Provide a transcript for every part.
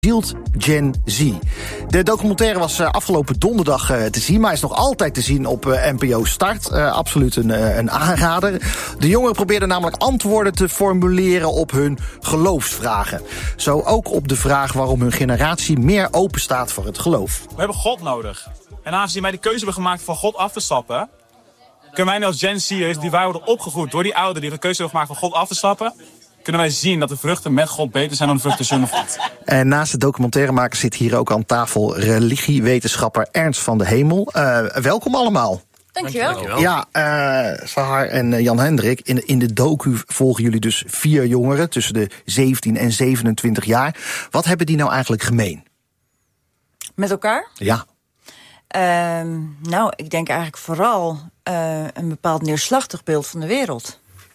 Zielt Gen Z. De documentaire was afgelopen donderdag te zien, maar is nog altijd te zien op NPO Start. Absoluut een aanrader. De jongeren probeerden namelijk antwoorden te formuleren op hun geloofsvragen. Zo ook op de vraag waarom hun generatie meer open staat voor het geloof. We hebben God nodig. En aangezien wij de keuze hebben gemaakt van God af te stappen, kunnen wij als Gen Z'ers, die wij worden opgevoed door die ouderen die de keuze hebben gemaakt van God af te stappen, kunnen wij zien dat de vruchten met God beter zijn dan de vruchten zonder God. En naast de documentairemaker zit hier ook aan tafel religiewetenschapper Ernst van de Hemel. Welkom allemaal. Dankjewel. Ja, Sahar en Jan-Hendrik, in de docu volgen jullie dus 4 jongeren tussen de 17 en 27 jaar. Wat hebben die nou eigenlijk gemeen? Met elkaar? Ja. Nou, ik denk eigenlijk vooral een bepaald neerslachtig beeld van de wereld.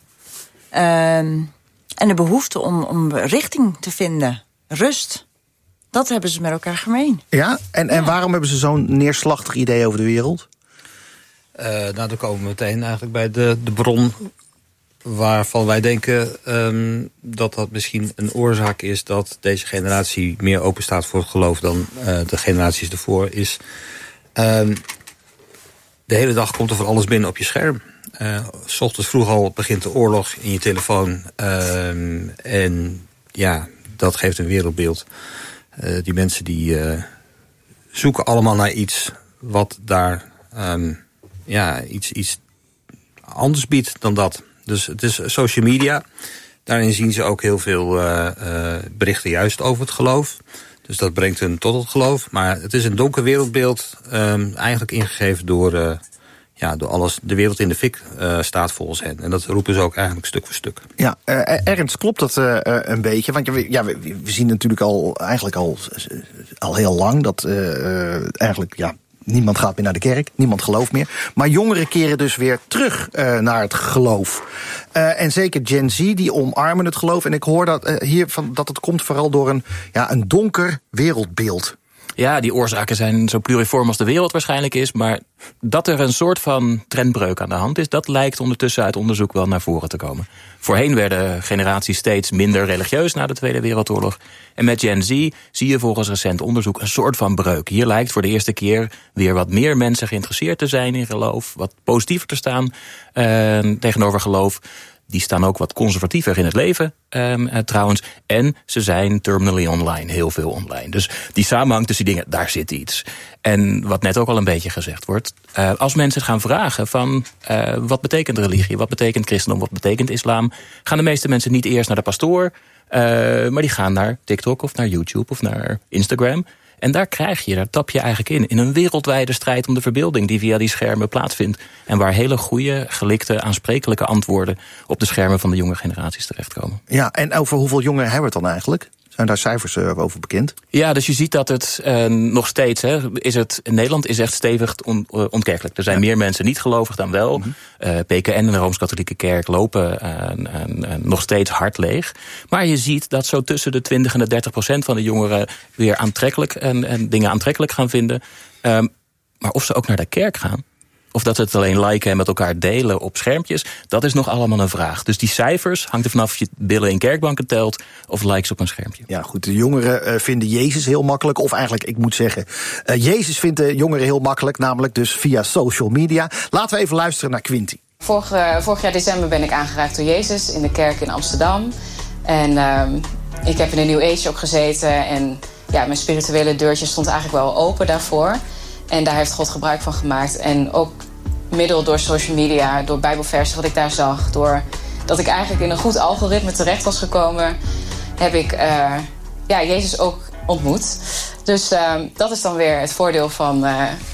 En de behoefte om richting te vinden. Rust. Dat hebben ze met elkaar gemeen. Ja? En waarom hebben ze zo'n neerslachtig idee over de wereld? Nou, dan komen we meteen eigenlijk bij de bron waarvan wij denken dat misschien een oorzaak is dat deze generatie meer open staat voor het geloof dan de generaties ervoor is. De hele dag komt er van alles binnen op je scherm. 's ochtends vroeg al begint de oorlog in je telefoon. En ja, dat geeft een wereldbeeld. Die mensen die zoeken allemaal naar iets wat daar iets anders biedt dan dat. Dus het is social media. Daarin zien ze ook heel veel berichten juist over het geloof. Dus dat brengt hen tot het geloof. Maar het is een donker wereldbeeld, eigenlijk ingegeven door alles. De wereld in de fik staat volgens hen. En dat roepen ze ook eigenlijk stuk voor stuk. Ja, Ernst, klopt dat een beetje? Want we zien natuurlijk al heel lang dat niemand gaat meer naar de kerk, niemand gelooft meer. Maar jongeren keren dus weer terug naar het geloof. En zeker Gen Z, die omarmen het geloof. En ik hoor dat het komt vooral door een donker wereldbeeld. Ja, die oorzaken zijn zo pluriform als de wereld waarschijnlijk is. Maar dat er een soort van trendbreuk aan de hand is, dat lijkt ondertussen uit onderzoek wel naar voren te komen. Voorheen werden generaties steeds minder religieus na de Tweede Wereldoorlog. En met Gen Z zie je volgens recent onderzoek een soort van breuk. Hier lijkt voor de eerste keer weer wat meer mensen geïnteresseerd te zijn in geloof. Wat positiever te staan tegenover geloof. Die staan ook wat conservatiever in het leven, trouwens. En ze zijn terminally online, heel veel online. Dus die samenhang tussen die dingen, daar zit iets. En wat net ook al een beetje gezegd wordt, als mensen gaan vragen van wat betekent religie, wat betekent christendom, wat betekent islam, gaan de meeste mensen niet eerst naar de pastoor, maar die gaan naar TikTok of naar YouTube of naar Instagram. En daar tap je eigenlijk in een wereldwijde strijd om de verbeelding die via die schermen plaatsvindt. En waar hele goede, gelikte, aansprekelijke antwoorden op de schermen van de jonge generaties terechtkomen. Ja, en over hoeveel jongeren hebben we het dan eigenlijk? Zijn daar cijfers over bekend? Ja, dus je ziet dat het nog steeds, in Nederland is echt stevig ontkerkelijk. Er zijn meer mensen niet gelovig dan wel. PKN en de Rooms-Katholieke Kerk lopen nog steeds hard leeg. Maar je ziet dat zo tussen de 20 en de 30% van de jongeren weer aantrekkelijk en dingen aantrekkelijk gaan vinden. Maar of ze ook naar de kerk gaan, of dat ze het alleen liken en met elkaar delen op schermpjes, dat is nog allemaal een vraag. Dus die cijfers hangt er vanaf of je billen in kerkbanken telt of likes op een schermpje. Ja, goed, de jongeren vinden Jezus heel makkelijk. Of eigenlijk, ik moet zeggen, Jezus vindt de jongeren heel makkelijk, namelijk dus via social media. Laten we even luisteren naar Quinty. Vorig jaar december ben ik aangeraakt door Jezus in de kerk in Amsterdam. En ik heb in een New Age ook gezeten. En ja, mijn spirituele deurtje stond eigenlijk wel open daarvoor. En daar heeft God gebruik van gemaakt. En ook middel door social media, door bijbelversen wat ik daar zag, door dat ik eigenlijk in een goed algoritme terecht was gekomen, heb ik Jezus ook ontmoet. Dus dat is dan weer het voordeel van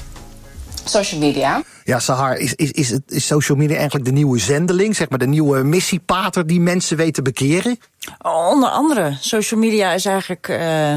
social media. Ja, Sahar, is social media eigenlijk de nieuwe zendeling, zeg maar de nieuwe missiepater die mensen weet te bekeren? Onder andere, social media is eigenlijk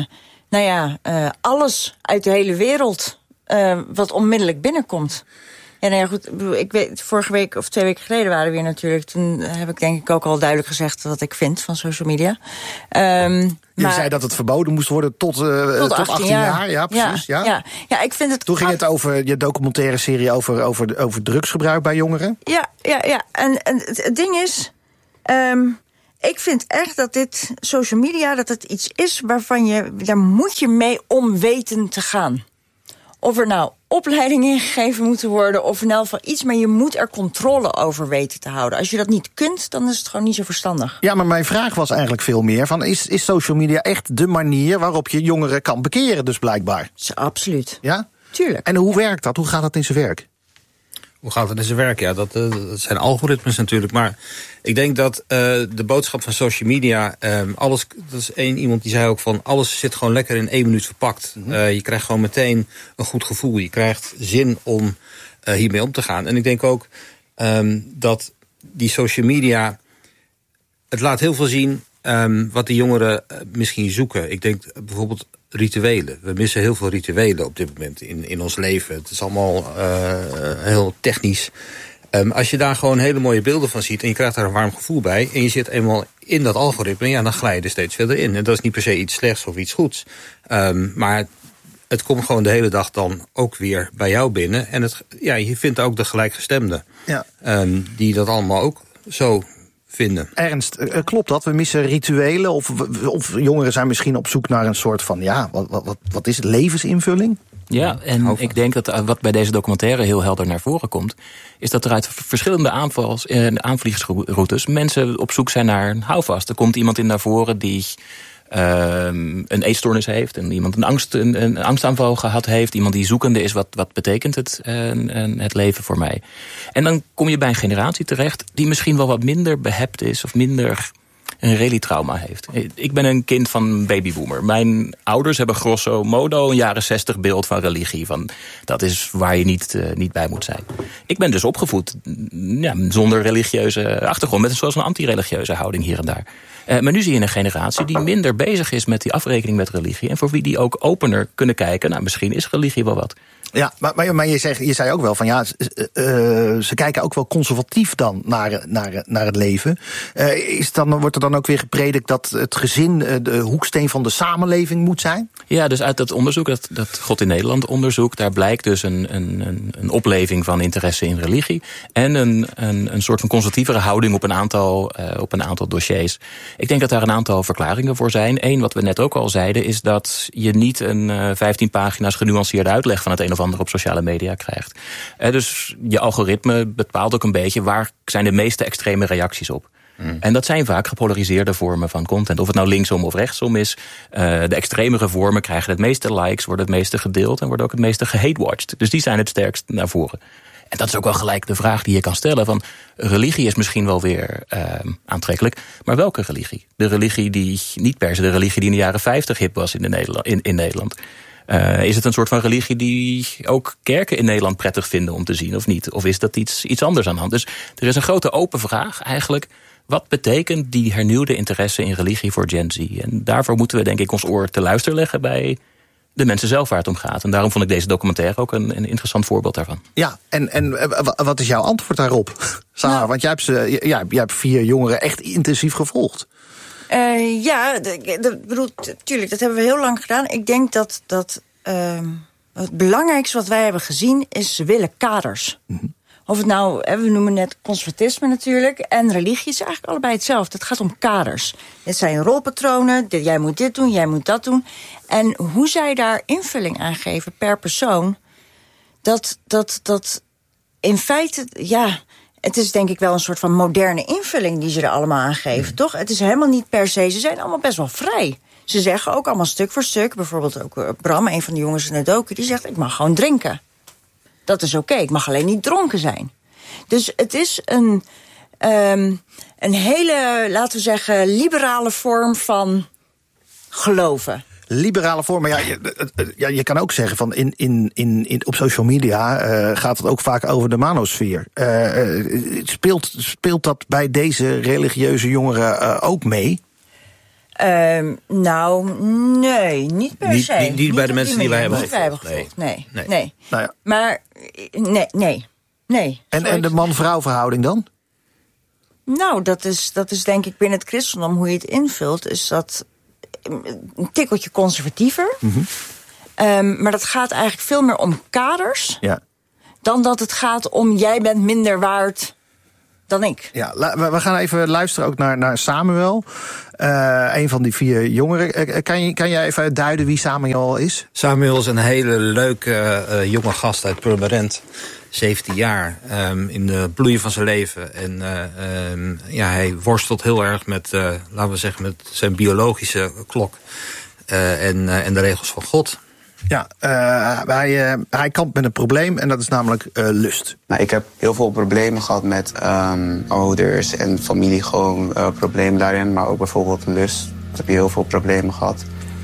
alles uit de hele wereld wat onmiddellijk binnenkomt. Ja, nou ja, goed, ik weet, vorige week of 2 weken geleden waren we hier natuurlijk. Toen heb ik denk ik ook al duidelijk gezegd wat ik vind van social media. Je zei dat het verboden moest worden tot 18 jaar. Ja, precies. Ja. Ja, ik vind het. Toen ging het over je documentaire serie over drugsgebruik bij jongeren. Ja. En het ding is, Ik vind echt dat dit social media, dat het iets is waarvan daar moet je mee om weten te gaan. Of er nou opleidingen ingegeven moeten worden, of in elk geval iets, maar je moet er controle over weten te houden. Als je dat niet kunt, dan is het gewoon niet zo verstandig. Ja, maar mijn vraag was eigenlijk veel meer van, is social media echt de manier waarop je jongeren kan bekeren, dus blijkbaar? Absoluut. Ja? Tuurlijk. En hoe werkt dat? Hoe gaat dat in zijn werk? Hoe gaat het in zijn werk? Ja, dat zijn algoritmes natuurlijk. Maar ik denk dat de boodschap van social media, alles, dat is iemand die zei ook van, alles zit gewoon lekker in 1 minuut verpakt. Je krijgt gewoon meteen een goed gevoel. Je krijgt zin om hiermee om te gaan. En ik denk ook dat die social media, het laat heel veel zien wat de jongeren misschien zoeken. Ik denk bijvoorbeeld rituelen. We missen heel veel rituelen op dit moment in ons leven. Het is allemaal heel technisch. Als je daar gewoon hele mooie beelden van ziet en je krijgt daar een warm gevoel bij en je zit eenmaal in dat algoritme, ja, dan glij je er steeds verder in. En dat is niet per se iets slechts of iets goeds. Maar het komt gewoon de hele dag dan ook weer bij jou binnen. En je vindt ook de gelijkgestemden. Ja. Die dat allemaal ook zo vinden. Ernst, klopt dat? We missen rituelen? Of jongeren zijn misschien op zoek naar een soort van, wat is het, levensinvulling? Ja, en ik denk dat wat bij deze documentaire heel helder naar voren komt, is dat er uit verschillende aanvliegsroutes mensen op zoek zijn naar een houvast. Er komt iemand in naar voren die een eetstoornis heeft, en iemand een angstaanval gehad heeft, iemand die zoekende is, wat betekent het leven voor mij. En dan kom je bij een generatie terecht die misschien wel wat minder behept is of minder een relie-trauma heeft. Ik ben een kind van een babyboomer. Mijn ouders hebben grosso modo een jaren 60 beeld van religie. Van, dat is waar je niet bij moet zijn. Ik ben dus opgevoed zonder religieuze achtergrond, zoals een anti-religieuze houding hier en daar. Maar nu zie je een generatie die minder bezig is met die afrekening met religie, en voor wie die ook opener kunnen kijken, misschien is religie wel wat. Ja, maar je zei ook wel van ze kijken ook wel conservatief dan naar het leven. Wordt er dan ook weer gepredikt dat het gezin de hoeksteen van de samenleving moet zijn? Ja, dus uit dat onderzoek, dat God in Nederland onderzoek, daar blijkt dus een opleving van interesse in religie en een soort van conservatievere houding op een aantal dossiers. Ik denk dat daar een aantal verklaringen voor zijn. Eén, wat we net ook al zeiden, is dat je niet een 15 pagina's genuanceerde uitleg van het een of ander op sociale media krijgt. Dus je algoritme bepaalt ook een beetje waar zijn de meeste extreme reacties op. En dat zijn vaak gepolariseerde vormen van content. Of het nou linksom of rechtsom is. De extremere vormen krijgen het meeste likes, worden het meeste gedeeld en worden ook het meeste gehatewatched. Dus die zijn het sterkst naar voren. En dat is ook wel gelijk de vraag die je kan stellen. Van, religie is misschien wel weer aantrekkelijk, maar welke religie? De religie die niet per se de religie die in de jaren 50 hip was in Nederland. Is het een soort van religie die ook kerken in Nederland prettig vinden om te zien of niet? Of is dat iets anders aan de hand? Dus er is een grote open vraag eigenlijk. Wat betekent die hernieuwde interesse in religie voor Gen Z? En daarvoor moeten we denk ik ons oor te luisteren leggen bij de mensen zelf waar het om gaat. En daarom vond ik deze documentaire ook een interessant voorbeeld daarvan. Ja, en wat is jouw antwoord daarop, Sarah? Want jij hebt 4 jongeren echt intensief gevolgd. Tuurlijk, dat hebben we heel lang gedaan. Ik denk dat het belangrijkste wat wij hebben gezien is, ze willen kaders. Mm-hmm. Of het nou, we noemen net conservatisme natuurlijk, en religie is eigenlijk allebei hetzelfde. Het gaat om kaders. Het zijn rolpatronen, jij moet dit doen, jij moet dat doen. En hoe zij daar invulling aan geven per persoon, dat in feite, het is denk ik wel een soort van moderne invulling die ze er allemaal aan geven, toch? Het is helemaal niet per se, ze zijn allemaal best wel vrij. Ze zeggen ook allemaal stuk voor stuk, bijvoorbeeld ook Bram, een van de jongens in de docu, die zegt, ik mag gewoon drinken. Dat is oké, ik mag alleen niet dronken zijn. Dus het is een hele, laten we zeggen, liberale vorm van geloven. Liberale vorm, maar je kan ook zeggen van op social media gaat het ook vaak over de manosfeer. Speelt dat bij deze religieuze jongeren ook mee? Nee, niet per se. Niet bij de mensen die wij hebben gevolgd. Nee. Nou ja. Maar nee. En de man-vrouw verhouding dan? Nou, dat is denk ik binnen het christendom, hoe je het invult, is dat een tikkeltje conservatiever. Mm-hmm. Maar dat gaat eigenlijk veel meer om kaders, dan dat het gaat om jij bent minder waard dan ik. Ja, we gaan even luisteren ook naar Samuel. Een van die 4 jongeren. Kan jij even duiden wie Samuel is? Samuel is een hele leuke jonge gast uit Purmerend. 17 jaar, in de bloei van zijn leven. En hij worstelt heel erg met, laten we zeggen, met zijn biologische klok. En de regels van God. Ja, hij kampt met een probleem en dat is namelijk lust. Nou, ik heb heel veel problemen gehad met ouders en familie, gewoon problemen daarin. Maar ook bijvoorbeeld lust. Daar heb je heel veel problemen gehad.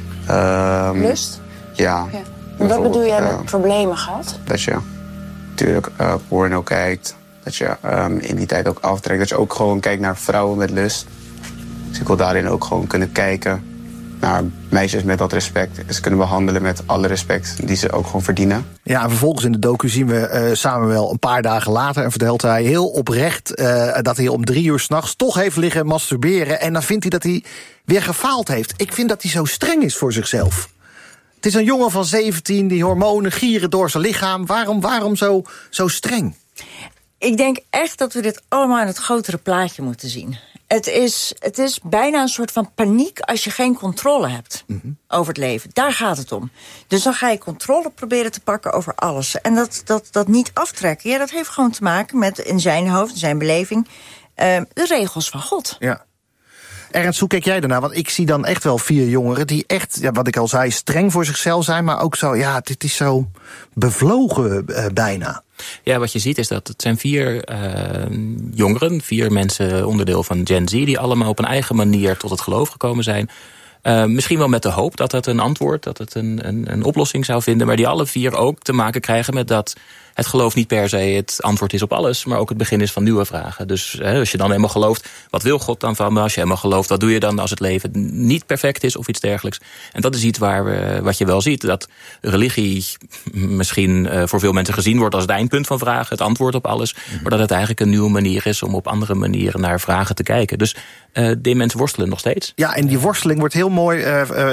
Lust? Ja. Wat bedoel jij met problemen gehad? Dat je natuurlijk porno kijkt. Dat je in die tijd ook aftrekt. Dat je ook gewoon kijkt naar vrouwen met lust. Dus ik wil daarin ook gewoon kunnen kijken naar meisjes met dat respect. Ze kunnen behandelen met alle respect die ze ook gewoon verdienen. Ja, en vervolgens in de docu zien we Samuel een paar dagen later en vertelt hij heel oprecht dat hij om 3 uur 's nachts toch heeft liggen masturberen. En dan vindt hij dat hij weer gefaald heeft. Ik vind dat hij zo streng is voor zichzelf. Het is een jongen van 17, die hormonen gieren door zijn lichaam. Waarom zo streng? Ik denk echt dat we dit allemaal in het grotere plaatje moeten zien. Het is bijna een soort van paniek als je geen controle hebt over het leven. Daar gaat het om. Dus dan ga je controle proberen te pakken over alles. En dat niet aftrekken, ja, dat heeft gewoon te maken met in zijn hoofd, in zijn beleving, de regels van God. Ja. Ernst, hoe kijk jij daarnaar? Want ik zie dan echt wel 4 jongeren die echt, ja, wat ik al zei, streng voor zichzelf zijn, maar ook zo, ja, dit is zo bevlogen bijna. Ja, wat je ziet is dat het zijn 4 jongeren, 4 mensen onderdeel van Gen Z, die allemaal op een eigen manier tot het geloof gekomen zijn. Misschien wel met de hoop dat het een antwoord, dat het een oplossing zou vinden, maar die alle 4 ook te maken krijgen met dat het geloof niet per se het antwoord is op alles, maar ook het begin is van nieuwe vragen. Dus als je dan helemaal gelooft, wat wil God dan van me? Als je helemaal gelooft, wat doe je dan als het leven niet perfect is of iets dergelijks? En dat is iets wat je wel ziet, dat religie misschien voor veel mensen gezien wordt als het eindpunt van vragen, het antwoord op alles, maar dat het eigenlijk een nieuwe manier is om op andere manieren naar vragen te kijken. Dus die mensen worstelen nog steeds. Ja, en die worsteling wordt heel mooi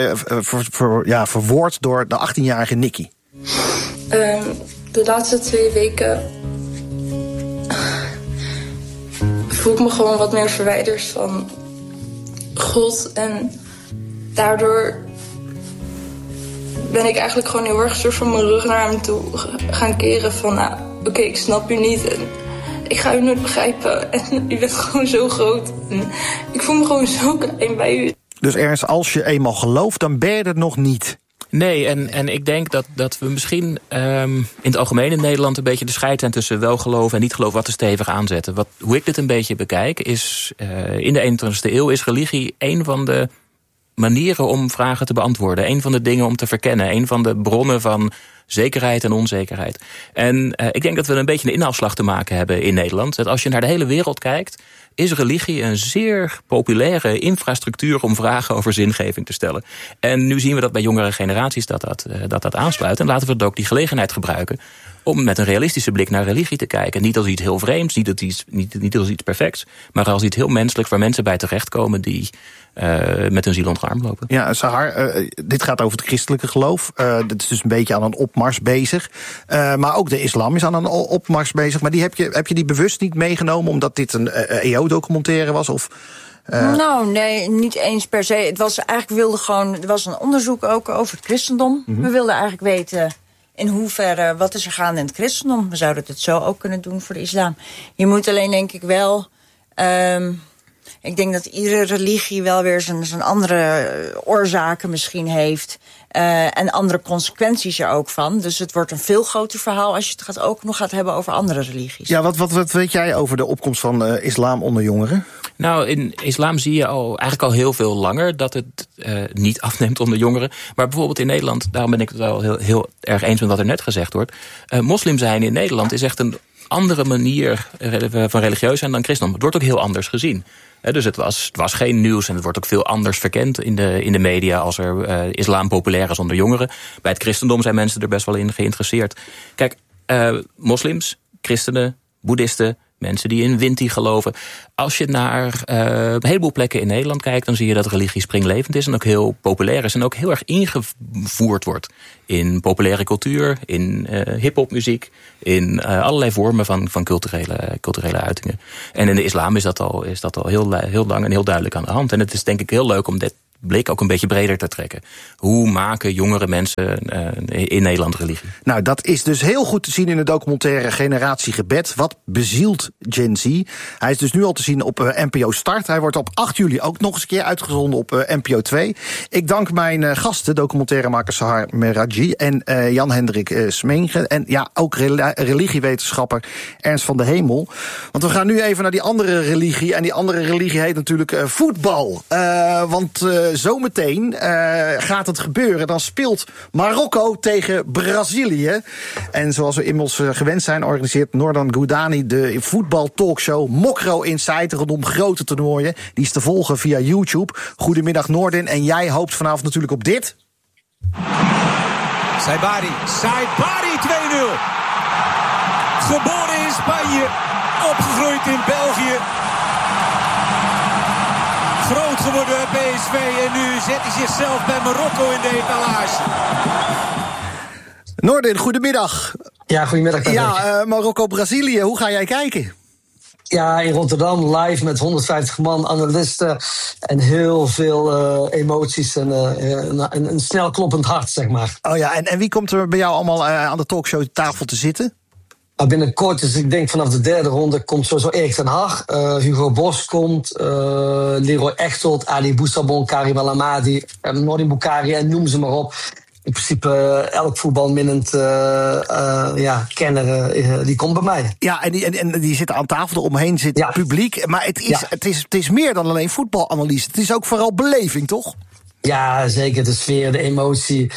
verwoord door de 18-jarige Nicky. De laatste 2 weken voel ik me gewoon wat meer verwijderd van God. En daardoor ben ik eigenlijk gewoon heel erg soort van mijn rug naar hem toe gaan keren. Van oké, ik snap u niet en ik ga u nooit begrijpen. En u bent gewoon zo groot. En ik voel me gewoon zo klein bij u. Dus Ernst, als je eenmaal gelooft, dan ben je er nog niet. Nee, en ik denk dat we misschien in het algemeen in Nederland een beetje de scheid zijn tussen wel geloven en niet geloven wat te stevig aanzetten. Hoe ik dit een beetje bekijk is, in de 21e eeuw is religie een van de manieren om vragen te beantwoorden. Een van de dingen om te verkennen. Een van de bronnen van zekerheid en onzekerheid. En ik denk dat we een beetje een inhaalslag te maken hebben in Nederland. Dat als je naar de hele wereld kijkt, is religie een zeer populaire infrastructuur om vragen over zingeving te stellen. En nu zien we dat bij jongere generaties dat aansluit. En laten we ook die gelegenheid gebruiken om met een realistische blik naar religie te kijken. Niet als iets heel vreemds, niet als iets perfects, maar als iets heel menselijks waar mensen bij terechtkomen die met hun ziel onder de arm lopen. Ja, Sahar, dit gaat over het christelijke geloof. Dat is dus een beetje aan een opmars bezig. Maar ook de islam is aan een opmars bezig. Maar heb je die bewust niet meegenomen omdat dit een EO-documentaire was? Of Nou, nee, niet eens per se. Het was eigenlijk er was een onderzoek ook over het christendom. We wilden eigenlijk weten in hoeverre, wat is er gaande in het christendom. We zouden het zo ook kunnen doen voor de islam. Je moet alleen, denk ik wel, ik denk dat iedere religie wel weer zijn andere oorzaken misschien heeft. En andere consequenties er ook van. Dus het wordt een veel groter verhaal als je het ook nog gaat hebben over andere religies. Ja, wat weet jij over de opkomst van islam onder jongeren? Nou, in islam zie je eigenlijk al heel veel langer dat het niet afneemt onder jongeren. Maar bijvoorbeeld in Nederland, daarom ben ik het wel heel erg eens met wat er net gezegd wordt. Moslim zijn in Nederland is echt een andere manier van religieus zijn dan christendom. Het wordt ook heel anders gezien. Dus het was geen nieuws en het wordt ook veel anders verkend in de media als er islam populair is onder jongeren. Bij het christendom zijn mensen er best wel in geïnteresseerd. Kijk, moslims, christenen, boeddhisten, mensen die in Winti geloven. Als je naar een heleboel plekken in Nederland kijkt, dan zie je dat religie springlevend is en ook heel populair is en ook heel erg ingevoerd wordt in populaire cultuur, in hiphopmuziek, in allerlei vormen van culturele uitingen. En in de islam is dat al heel lang en heel duidelijk aan de hand. En het is denk ik heel leuk om dit blik ook een beetje breder te trekken. Hoe maken jongere mensen in Nederland religie? Nou, dat is dus heel goed te zien in de documentaire Generatie Gebed. Wat bezielt Gen Z? Hij is dus nu al te zien op NPO Start. Hij wordt op 8 juli ook nog eens een keer uitgezonden op NPO 2. Ik dank mijn gasten, documentairemaker Sahar Meraji en Jan-Hendrik Smeenge. En ja, ook religiewetenschapper Ernst van de Hemel. Want we gaan nu even naar die andere religie. En die andere religie heet natuurlijk voetbal. Want zometeen gaat het gebeuren. Dan speelt Marokko tegen Brazilië. En zoals we inmiddels gewend zijn, organiseert Nordan Goudani de voetbaltalkshow Mokro Inside rondom grote toernooien. Die is te volgen via YouTube. Goedemiddag Nordin. En jij hoopt vanavond natuurlijk op dit. Saibari 2-0. Geboren in Spanje, opgegroeid in België. Groot geworden bij PSV en nu zet hij zichzelf bij Marokko in de etalage. Nordin, goedemiddag. Ja, goedemiddag. Patrick. Ja, Marokko-Brazilië, hoe ga jij kijken? Ja, in Rotterdam live met 150 man, analisten en heel veel emoties en een snel kloppend hart, zeg maar. Oh ja, en wie komt er bij jou allemaal aan de talkshow tafel te zitten? Binnenkort, dus ik denk vanaf de derde ronde, komt sowieso Erik ten Hag. Hugo Bos komt, Leroy Echtold, Ali Boussabon, Karim El Amadi, Nordin Boukari en noem ze maar op. In principe elk voetbalminnend kenner, die komt bij mij. Ja, en die zitten aan tafel, eromheen zit publiek. Maar het is meer dan alleen voetbalanalyse. Het is ook vooral beleving, toch? Ja, zeker. De sfeer, de emotie.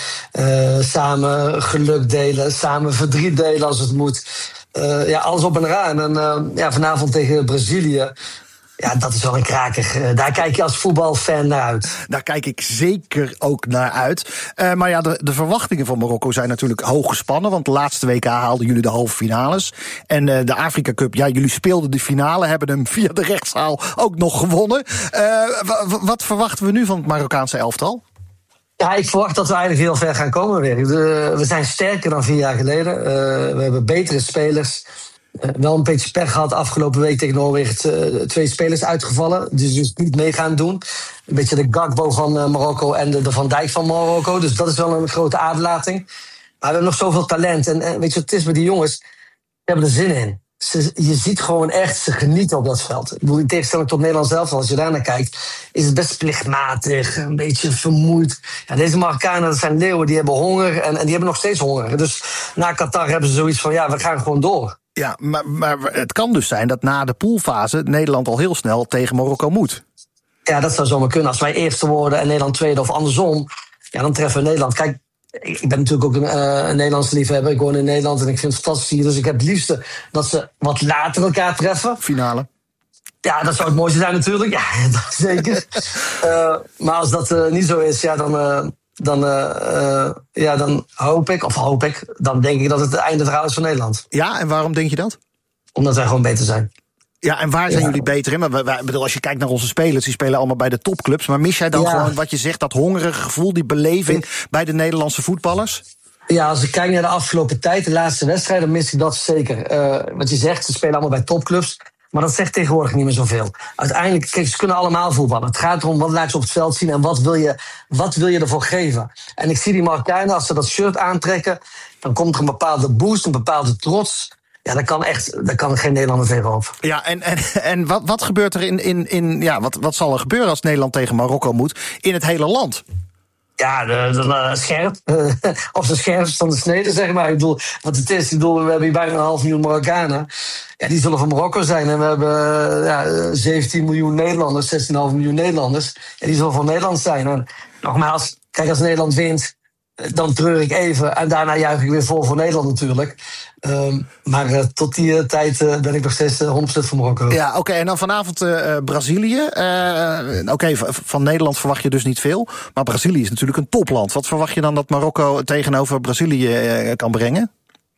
Samen geluk delen, samen verdriet delen als het moet. Alles op en eraan. En vanavond tegen Brazilië. Ja, dat is wel een kraker. Daar kijk je als voetbalfan naar uit. Daar kijk ik zeker ook naar uit. Maar ja, de verwachtingen van Marokko zijn natuurlijk hoog gespannen. Want de laatste WK haalden jullie de halve finales. En de Afrika Cup, ja, jullie speelden de finale. Hebben hem via de rechtszaal ook nog gewonnen. Wat verwachten we nu van het Marokkaanse elftal? Ja, ik verwacht dat we eigenlijk heel ver gaan komen weer. We zijn sterker dan 4 jaar geleden. We hebben betere spelers. Wel een beetje pech gehad afgelopen week tegen Noorwegen. 2 spelers uitgevallen, dus niet mee gaan doen. Een beetje de Gakpo van Marokko en de Van Dijk van Marokko. Dus dat is wel een grote aderlating. Maar we hebben nog zoveel talent. En weet je wat het is met die jongens? Ze hebben er zin in. Je ziet gewoon echt, ze genieten op dat veld. Ik bedoel, in tegenstelling tot Nederland zelf, als je daar naar kijkt, is het best plichtmatig, een beetje vermoeid. Ja, deze Marokkanen, dat zijn leeuwen, die hebben honger en die hebben nog steeds honger. Dus na Qatar hebben ze zoiets van, we gaan gewoon door. Ja, maar het kan dus zijn dat na de poolfase Nederland al heel snel tegen Marokko moet. Ja, dat zou zomaar kunnen. Als wij eerste worden en Nederland tweede of andersom, dan treffen we Nederland. Kijk, ik ben natuurlijk ook een Nederlands liefhebber. Ik woon in Nederland en ik vind het fantastisch hier. Dus ik heb het liefste dat ze wat later elkaar treffen. Finale. Ja, dat zou het mooiste zijn natuurlijk. Ja, dat zeker. Maar als dat niet zo is, dan hoop ik, dan denk ik dat het einde verhaal is van Nederland. Ja, en waarom denk je dat? Omdat wij gewoon beter zijn. Ja, en waar zijn jullie beter in? Maar als je kijkt naar onze spelers, die spelen allemaal bij de topclubs. Maar mis jij dan gewoon wat je zegt, dat hongerige gevoel, die beleving bij de Nederlandse voetballers? Ja, als ik kijk naar de afgelopen tijd, de laatste wedstrijden, dan mis ik dat zeker. Wat je zegt, ze spelen allemaal bij topclubs. Maar dat zegt tegenwoordig niet meer zoveel. Uiteindelijk, kijk, ze kunnen allemaal voetballen. Het gaat erom, wat laat je op het veld zien en wat wil je ervoor geven? En ik zie die Marokkanen, als ze dat shirt aantrekken, dan komt er een bepaalde boost, een bepaalde trots. Ja, daar kan geen Nederlander tegenop. Ja, en wat gebeurt er wat zal er gebeuren als Nederland tegen Marokko moet in het hele land? Ja, scherp. Of de scherpst van de snede, zeg maar. Ik bedoel, wat het is, we hebben hier bijna 500.000 Marokkanen. Ja, die zullen van Marokko zijn. En we hebben 17 miljoen Nederlanders, 16,5 miljoen Nederlanders. Ja, die zullen van Nederland zijn. En nogmaals, kijk, als Nederland wint, dan treur ik even. En daarna juich ik weer voor Nederland natuurlijk. Maar tot die tijd ben ik nog steeds 100% van Marokko. Ja, oké. En dan vanavond Brazilië. Van Nederland verwacht je dus niet veel. Maar Brazilië is natuurlijk een topland. Wat verwacht je dan dat Marokko tegenover Brazilië kan brengen?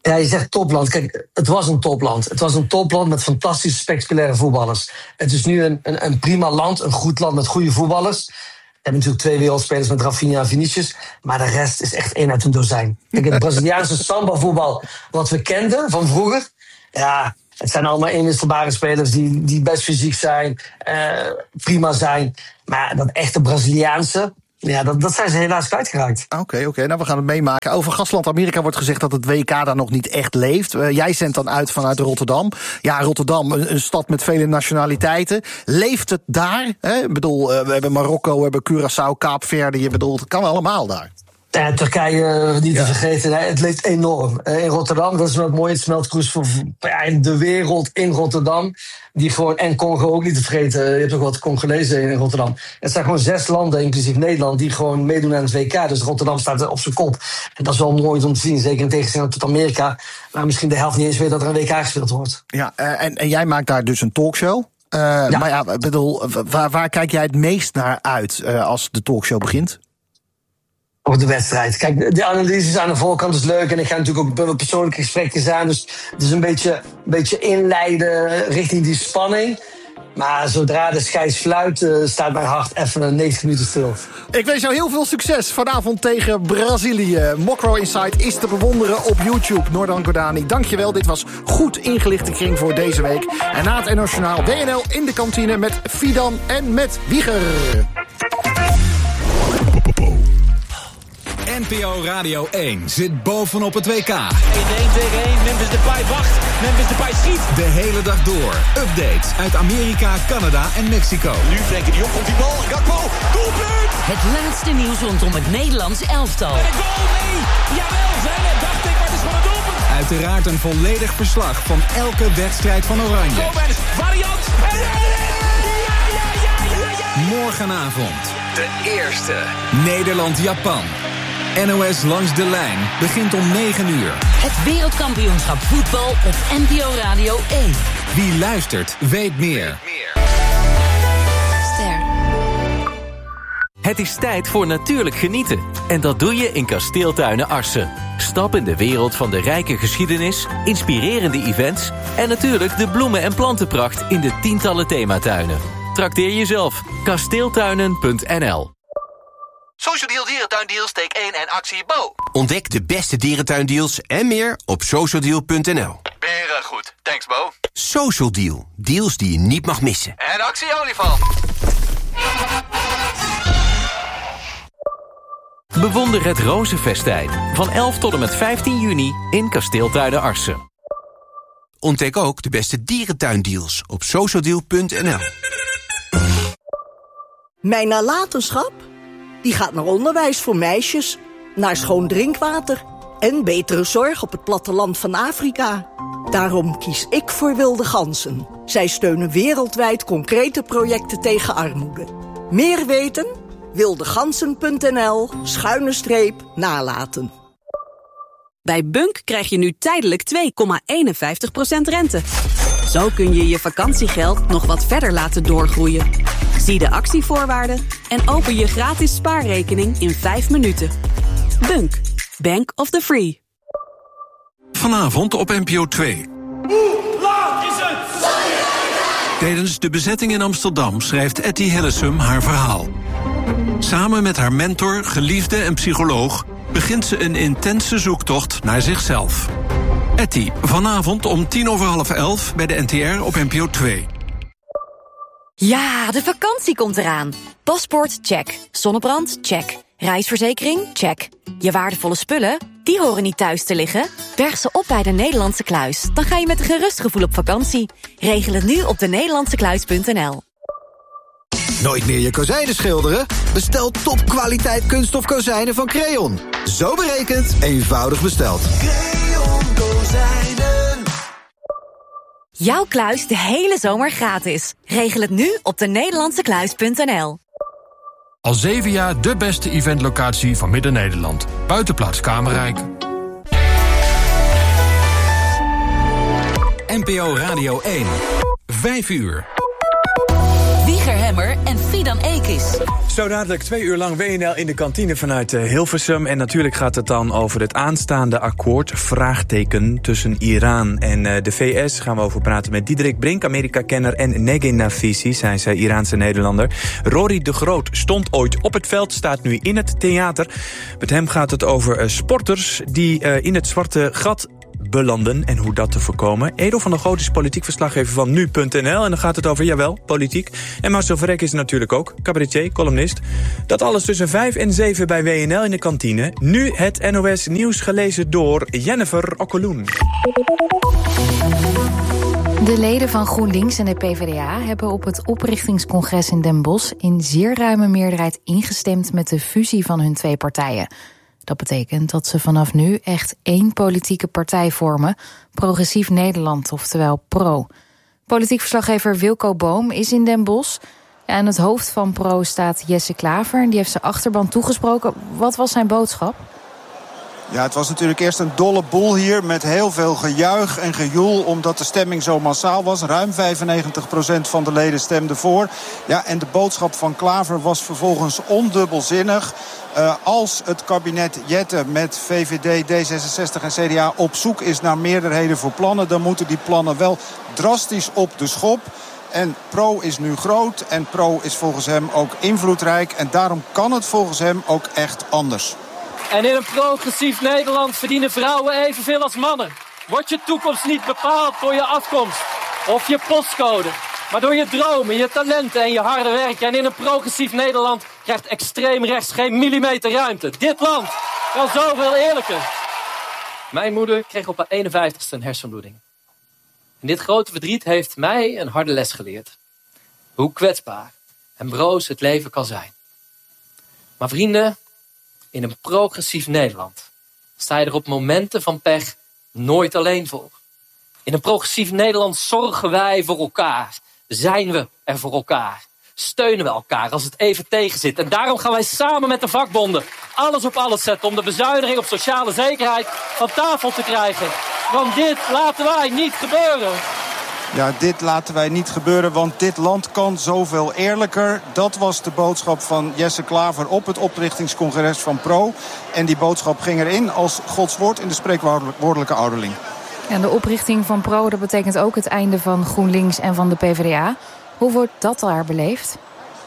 Ja, je zegt topland. Kijk, het was een topland. Het was een topland met fantastische spectaculaire voetballers. Het is nu een prima land, een goed land met goede voetballers. We hebben natuurlijk 2 wereldspelers met Rafinha en Vinicius. Maar de rest is echt 1 uit een dozijn. Kijk, het Braziliaanse samba-voetbal wat we kenden van vroeger. Ja, het zijn allemaal inwisselbare spelers die best fysiek zijn. Prima zijn. Maar dat echte Braziliaanse... Ja, dat zijn ze helaas kwijtgeraakt. Oké. Nou, we gaan het meemaken. Over gastland Amerika wordt gezegd dat het WK daar nog niet echt leeft. Jij zendt dan uit vanuit Rotterdam. Ja, Rotterdam, een stad met vele nationaliteiten. Leeft het daar? Ik bedoel, we hebben Marokko, we hebben Curaçao, Kaapverde. Je bedoelt, het kan allemaal daar. Turkije, niet te vergeten, het leeft enorm. In Rotterdam, dat is wat mooi, het smeltkroes voor de wereld in Rotterdam. Die gewoon, en Congo ook niet te vergeten, je hebt ook wat Congolezen in Rotterdam. Het zijn gewoon 6 landen, inclusief Nederland, die gewoon meedoen aan het WK. Dus Rotterdam staat op zijn kop. En dat is wel mooi om te zien, zeker in tegenstelling tot Amerika, waar misschien de helft niet eens weet dat er een WK gespeeld wordt. Ja, en jij maakt daar dus een talkshow. Ja. Maar ja, ik bedoel, waar kijk jij het meest naar uit als de talkshow begint? Op de wedstrijd. Kijk, de analyses aan de voorkant is leuk. En ik ga natuurlijk ook persoonlijke gesprekken aan. Dus het is een beetje inleiden richting die spanning. Maar zodra de scheids fluit, staat mijn hart even 90 minuten stil. Ik wens jou heel veel succes vanavond tegen Brazilië. Mokro Inside is te bewonderen op YouTube. Noordan Gordani, dankjewel. Dit was goed ingelichte kring voor deze week. En na het NOS-journaal WNL in de kantine met Fidan en met Wieger. NPO Radio 1 zit bovenop het WK. In de 1 tegen 1, Memphis Depay wacht. Memphis Depay schiet. De hele dag door. Updates uit Amerika, Canada en Mexico. Nu Frenkie de Jong, komt die bal. Gakpo, doelpunt! Het laatste nieuws rondom het Nederlands elftal. En een goal, nee! Jawel, zijn het, dacht ik, maar het is van het doelpunt. Uiteraard een volledig verslag van elke wedstrijd van Oranje. Gomez, variant. Morgenavond. De eerste. Nederland-Japan. NOS Langs de Lijn begint om 9 uur. Het wereldkampioenschap voetbal op NPO Radio 1. Wie luistert, weet meer. Ster. Het is tijd voor natuurlijk genieten. En dat doe je in Kasteeltuinen Arcen. Stap in de wereld van de rijke geschiedenis, inspirerende events en natuurlijk de bloemen- en plantenpracht in de tientallen thematuinen. Trakteer jezelf. Kasteeltuinen.nl. Social Deal Dierentuindeals, steek 1 en actie Bo. Ontdek de beste dierentuindeals en meer op socialdeal.nl. Beren goed. Thanks, Bo. Social Deal. Deals die je niet mag missen. En actie olifant. Bewonder het Rozenfestijn van 11 tot en met 15 juni in Kasteeltuinen Arcen. Ontdek ook de beste dierentuindeals op socialdeal.nl. Mijn nalatenschap? Die gaat naar onderwijs voor meisjes, naar schoon drinkwater en betere zorg op het platteland van Afrika. Daarom kies ik voor Wilde Ganzen. Zij steunen wereldwijd concrete projecten tegen armoede. Meer weten? wildegansen.nl/nalaten. Bij Bunk krijg je nu tijdelijk 2,51% rente. Zo kun je je vakantiegeld nog wat verder laten doorgroeien. Zie de actievoorwaarden en open je gratis spaarrekening in 5 minuten. Bunk, Bank of the Free. Vanavond op NPO 2. Hoe laat is het? Tijdens de bezetting in Amsterdam schrijft Etty Hillesum haar verhaal. Samen met haar mentor, geliefde en psycholoog begint ze een intense zoektocht naar zichzelf. Etty, vanavond om 11:10 bij de NTR op NPO 2. Ja, de vakantie komt eraan. Paspoort, check. Zonnebrand, check. Reisverzekering, check. Je waardevolle spullen, die horen niet thuis te liggen. Berg ze op bij de Nederlandse Kluis. Dan ga je met een gerust gevoel op vakantie. Regel het nu op denederlandsekluis.nl. Nooit meer je kozijnen schilderen? Bestel topkwaliteit kunststof kozijnen van Creon. Zo berekend, eenvoudig besteld. Creon Kozijnen. Jouw kluis de hele zomer gratis. Regel het nu op denederlandsekluis.nl. Al 7 jaar de beste eventlocatie van Midden-Nederland. Buitenplaats Kamerrijk. NPO Radio 1. 5 uur. Wieger Hemmer en Fidan Ekis. Zo dadelijk 2 uur lang WNL in de kantine vanuit Hilversum. En natuurlijk gaat het dan over het aanstaande akkoord, vraagteken, tussen Iran en de VS. Gaan we over praten met Diederik Brink, Amerika-kenner, en Negin Nafisi, zij is Iraanse Nederlander. Rory de Groot stond ooit op het veld, staat nu in het theater. Met hem gaat het over sporters die in het zwarte gat belanden en hoe dat te voorkomen. Edo van der Goot is politiek verslaggever van nu.nl en dan gaat het over, jawel, politiek. En Marcel Verrek is natuurlijk ook cabaretier, columnist. Dat alles tussen 5 en 7 bij WNL in de kantine. Nu het NOS Nieuws gelezen door Jennifer Okkeloen. De leden van GroenLinks en de PvdA hebben op het oprichtingscongres in Den Bosch in zeer ruime meerderheid ingestemd met de fusie van hun 2 partijen. Dat betekent dat ze vanaf nu echt 1 politieke partij vormen, Progressief Nederland, oftewel PRO. Politiek verslaggever Wilco Boom is in Den Bosch. Ja, aan het hoofd van PRO staat Jesse Klaver en die heeft zijn achterban toegesproken. Wat was zijn boodschap? Ja, het was natuurlijk eerst een dolle boel hier met heel veel gejuich en gejoel, omdat de stemming zo massaal was. Ruim 95% van de leden stemde voor. Ja, en de boodschap van Klaver was vervolgens ondubbelzinnig. Als het kabinet Jette met VVD, D66 en CDA op zoek is naar meerderheden voor plannen, dan moeten die plannen wel drastisch op de schop. En PRO is nu groot en PRO is volgens hem ook invloedrijk. En daarom kan het volgens hem ook echt anders. En in een progressief Nederland verdienen vrouwen evenveel als mannen. Wordt je toekomst niet bepaald door je afkomst of je postcode, maar door je dromen, je talenten en je harde werken. En in een progressief Nederland krijgt extreem rechts geen millimeter ruimte. Dit land kan zoveel eerlijker. Mijn moeder kreeg op haar 51ste een hersenbloeding. En dit grote verdriet heeft mij een harde les geleerd. Hoe kwetsbaar en broos het leven kan zijn. Maar vrienden, in een progressief Nederland sta je er op momenten van pech nooit alleen voor. In een progressief Nederland zorgen wij voor elkaar. Zijn we er voor elkaar. Steunen we elkaar als het even tegenzit. En daarom gaan wij samen met de vakbonden alles op alles zetten om de bezuiniging op sociale zekerheid van tafel te krijgen. Want dit laten wij niet gebeuren. Ja, dit laten wij niet gebeuren, want dit land kan zoveel eerlijker. Dat was de boodschap van Jesse Klaver op het oprichtingscongres van PRO. En die boodschap ging erin als Gods woord in de spreekwoordelijke ouderling. En de oprichting van PRO, dat betekent ook het einde van GroenLinks en van de PvdA. Hoe wordt dat daar beleefd?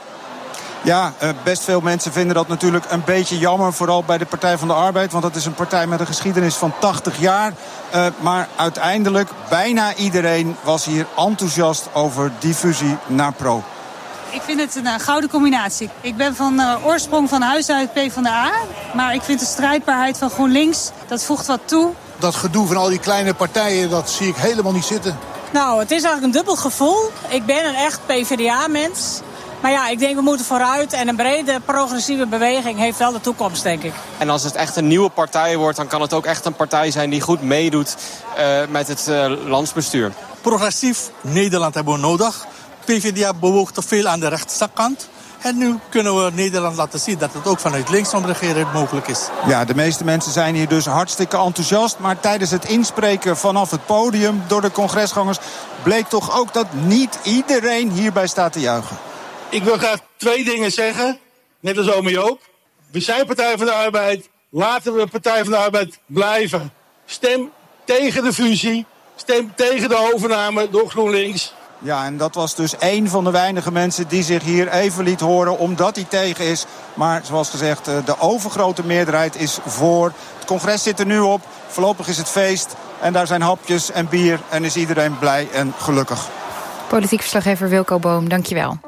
Ja, best veel mensen vinden dat natuurlijk een beetje jammer. Vooral bij de Partij van de Arbeid. Want dat is een partij met een geschiedenis van 80 jaar. Maar uiteindelijk, bijna iedereen was hier enthousiast over die fusie naar PRO. Ik vind het een gouden combinatie. Ik ben van oorsprong van huis uit PvdA. Maar ik vind de strijdbaarheid van GroenLinks, dat voegt wat toe. Dat gedoe van al die kleine partijen, dat zie ik helemaal niet zitten. Nou, het is eigenlijk een dubbel gevoel. Ik ben een echt PvdA-mens. Maar ja, ik denk we moeten vooruit. En een brede progressieve beweging heeft wel de toekomst, denk ik. En als het echt een nieuwe partij wordt, dan kan het ook echt een partij zijn die goed meedoet met het landsbestuur. Progressief Nederland hebben we nodig. PvdA bewoog te veel aan de rechtszaakkant. En nu kunnen we Nederland laten zien dat het ook vanuit linksom regeren mogelijk is. Ja, de meeste mensen zijn hier dus hartstikke enthousiast. Maar tijdens het inspreken vanaf het podium door de congresgangers bleek toch ook dat niet iedereen hierbij staat te juichen. Ik wil graag 2 dingen zeggen, net als ome Joop. We zijn Partij van de Arbeid, laten we Partij van de Arbeid blijven. Stem tegen de fusie, stem tegen de overname door GroenLinks. Ja, en dat was dus één van de weinige mensen die zich hier even liet horen omdat hij tegen is. Maar zoals gezegd, de overgrote meerderheid is voor. Het congres zit er nu op, voorlopig is het feest. En daar zijn hapjes en bier en is iedereen blij en gelukkig. Politiek verslaggever Wilco Boom, dankjewel.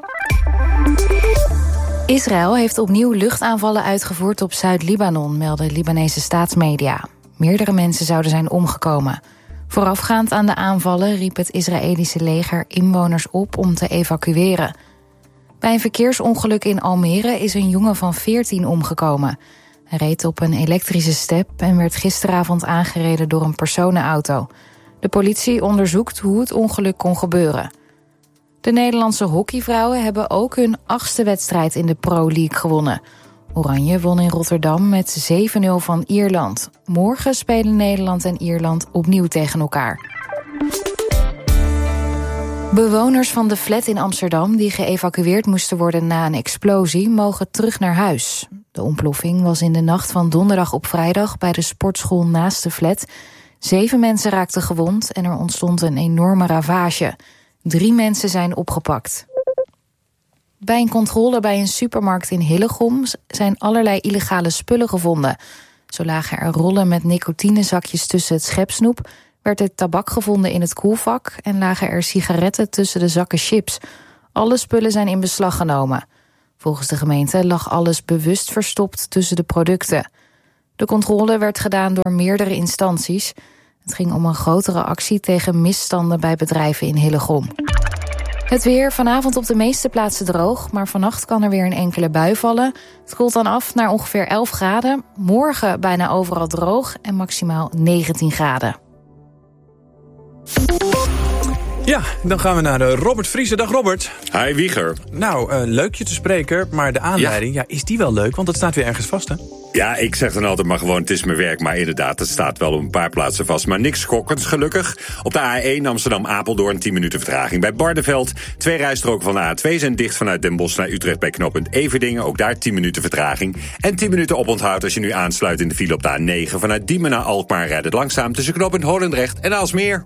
Israël heeft opnieuw luchtaanvallen uitgevoerd op Zuid-Libanon, melden Libanese staatsmedia. Meerdere mensen zouden zijn omgekomen. Voorafgaand aan de aanvallen riep het Israëlische leger inwoners op om te evacueren. Bij een verkeersongeluk in Almere is een jongen van 14 omgekomen. Hij reed op een elektrische step en werd gisteravond aangereden door een personenauto. De politie onderzoekt hoe het ongeluk kon gebeuren. De Nederlandse hockeyvrouwen hebben ook hun 8e wedstrijd in de Pro League gewonnen. Oranje won in Rotterdam met 7-0 van Ierland. Morgen spelen Nederland en Ierland opnieuw tegen elkaar. Bewoners van de flat in Amsterdam die geëvacueerd moesten worden na een explosie mogen terug naar huis. De ontploffing was in de nacht van donderdag op vrijdag bij de sportschool naast de flat. 7 mensen raakten gewond en er ontstond een enorme ravage. 3 mensen zijn opgepakt. Bij een controle bij een supermarkt in Hillegom zijn allerlei illegale spullen gevonden. Zo lagen er rollen met nicotinezakjes tussen het schepsnoep, werd er tabak gevonden in het koelvak en lagen er sigaretten tussen de zakken chips. Alle spullen zijn in beslag genomen. Volgens de gemeente lag alles bewust verstopt tussen de producten. De controle werd gedaan door meerdere instanties. Het ging om een grotere actie tegen misstanden bij bedrijven in Hillegom. Het weer, vanavond op de meeste plaatsen droog, maar vannacht kan er weer een enkele bui vallen. Het koelt dan af naar ongeveer 11 graden. Morgen bijna overal droog en maximaal 19 graden. Ja, dan gaan we naar Robert Vriezen. Dag Robert. Hi Wieger. Nou, leuk je te spreken, maar de aanleiding, ja, is die wel leuk? Want het staat weer ergens vast, hè? Ja, ik zeg dan altijd maar gewoon, het is mijn werk. Maar inderdaad, het staat wel op een paar plaatsen vast. Maar niks schokkends, gelukkig. Op de A1 Amsterdam-Apeldoorn 10 minuten vertraging. Bij Barneveld 2 rijstroken van de A2 zijn dicht vanuit Den Bosch naar Utrecht bij knooppunt Everdingen. Ook daar 10 minuten vertraging. En 10 minuten oponthoud als je nu aansluit in de file op de A9. Vanuit Diemen naar Alkmaar rijdt het langzaam tussen knooppunt Holendrecht en Aalsmeer.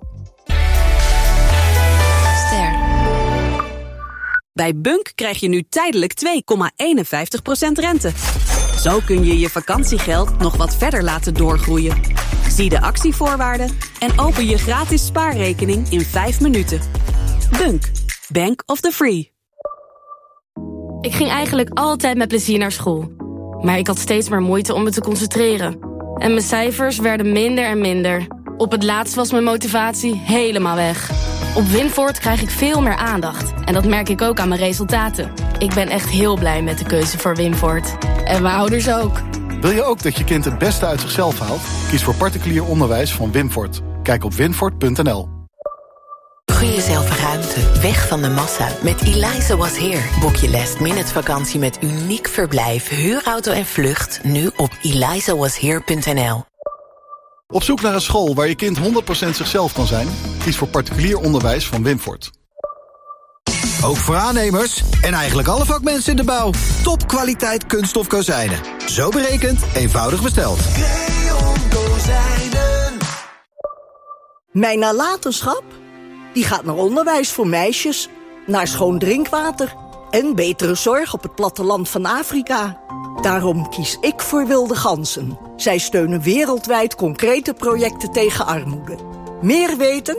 Bij Bunk krijg je nu tijdelijk 2,51% rente. Zo kun je je vakantiegeld nog wat verder laten doorgroeien. Zie de actievoorwaarden en open je gratis spaarrekening in 5 minuten. Bunk, Bank of the Free. Ik ging eigenlijk altijd met plezier naar school. Maar ik had steeds maar moeite om me te concentreren. En mijn cijfers werden minder en minder. Op het laatst was mijn motivatie helemaal weg. Op Winvoort krijg ik veel meer aandacht. En dat merk ik ook aan mijn resultaten. Ik ben echt heel blij met de keuze voor Winvoort. En mijn ouders ook. Wil je ook dat je kind het beste uit zichzelf haalt? Kies voor particulier onderwijs van Winvoort. Kijk op winvoort.nl. Gun jezelf ruimte, weg van de massa. Met Eliza Was Here boek je last-minute vakantie met uniek verblijf, huurauto en vlucht. Nu op elizawashere.nl. Op zoek naar een school waar je kind 100% zichzelf kan zijn? Kies voor particulier onderwijs van Winvoort. Ook voor aannemers en eigenlijk alle vakmensen in de bouw. Topkwaliteit kunststof kozijnen. Zo berekend, eenvoudig besteld. Mijn nalatenschap? Die gaat naar onderwijs voor meisjes, naar schoon drinkwater en betere zorg op het platteland van Afrika. Daarom kies ik voor Wilde Ganzen. Zij steunen wereldwijd concrete projecten tegen armoede. Meer weten?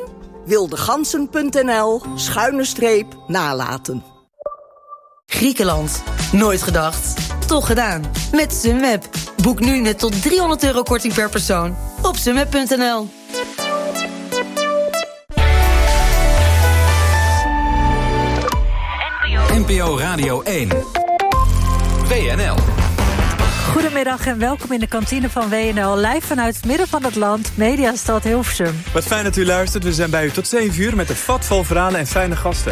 wildegansen.nl/nalaten. Griekenland. Nooit gedacht. Toch gedaan. Met Sunweb. Boek nu met tot €300 korting per persoon. Op sunweb.nl. NPO Radio 1. WNL. Goedemiddag en welkom in de kantine van WNL. Live vanuit het midden van het land, Mediastad Hilversum. Wat fijn dat u luistert. We zijn bij u tot 7 uur met een vat vol verhalen en fijne gasten.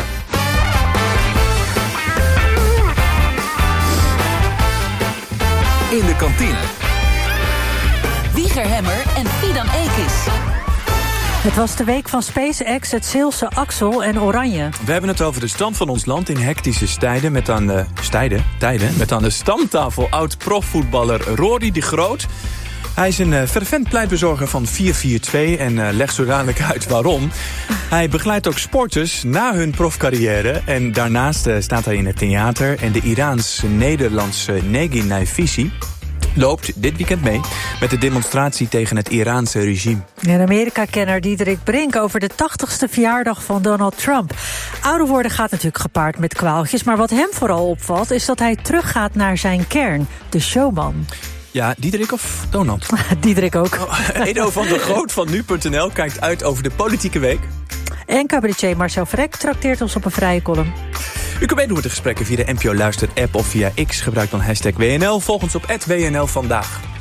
In de kantine. Wieger Hemmer en Fidan Ekis. Het was de week van SpaceX, het Zeelse Axel en Oranje. We hebben het over de stand van ons land in hectische tijden. Met aan de stamtafel oud-profvoetballer Rory de Groot. Hij is een fervent pleitbezorger van 4-4-2 en legt zo dadelijk uit waarom. Hij begeleidt ook sporters na hun profcarrière. En daarnaast staat hij in het theater. En de Iraans-Nederlandse Negin Naifisi loopt dit weekend mee met de demonstratie tegen het Iraanse regime. En Amerika-kenner Diederik Brink over de 80ste verjaardag van Donald Trump. Ouder worden gaat natuurlijk gepaard met kwaaltjes, maar wat hem vooral opvalt is dat hij teruggaat naar zijn kern, de showman. Ja, Diederik of Donald? Diederik ook. Edo van der Groot van nu.nl kijkt uit over de politieke week. En cabaretier Marcel Vrek trakteert ons op een vrije column. U kunt meedoen met de gesprekken via de NPO Luister app of via X. Gebruik dan #WNL. Volg ons op @WNL Vandaag.